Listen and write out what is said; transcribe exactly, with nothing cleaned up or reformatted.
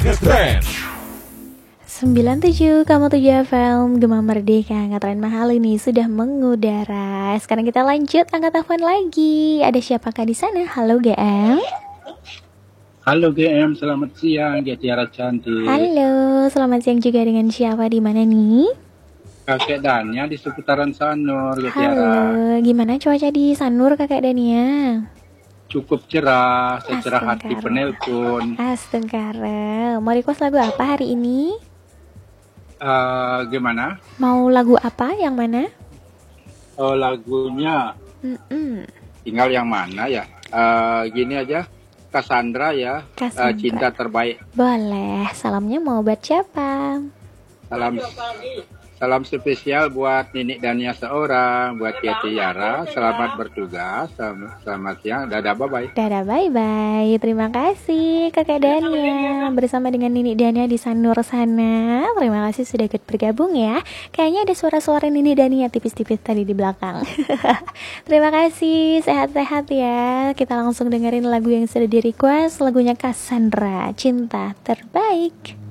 Ngetrend sembilan puluh tujuh koma tujuh F M Gema Merdeka. Ngetren mahal ini sudah mengudara. Sekarang kita lanjut angkat telepon lagi. Ada siapakah di sana? Halo G M. Halo G M, selamat siang Dia Tiara Cantik. Halo, selamat siang juga dengan siapa di mana nih? Kakek Dania di seputaran Sanur, Dia Tiara. Halo, gimana cuaca di Sanur Kakek Dania? Cukup cerah, secerah hati Astagfirullah. penelpon. Astagfirullah. Mau request lagu apa hari ini? Uh, gimana? Mau lagu apa? Yang mana? Oh, lagunya Mm-mm. tinggal yang mana ya? Uh, gini aja, Cassandra ya. Cassandra. Uh, cinta terbaik. Boleh. Salamnya mau buat siapa? Salam salam spesial buat Ninik Dania seorang, buat Dia Tiara. Selamat bertugas. Selamat, selamat siang. Dadah, bye-bye. Dadah, bye-bye. Terima kasih Kakak Dania. Bersama dengan Nini Dania di Sanur sana. Terima kasih sudah ikut bergabung ya. Kayaknya ada suara-suara Nini Dania tipis-tipis tadi di belakang. Terima kasih. Sehat-sehat ya. Kita langsung dengerin lagu yang sudah di request. Lagunya Cassandra, Cinta Terbaik.